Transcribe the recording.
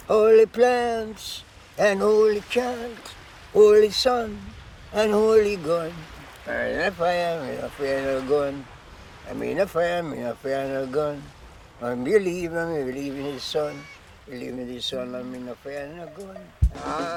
Holy plants and holy chant, holy sun and holy gun. I'm in a fire, I'm in a fire, no gun. I'm in a fire, I'm in a fire, no gun. I believe in the sun. Believe in the sun, I'm in a fire, no gun.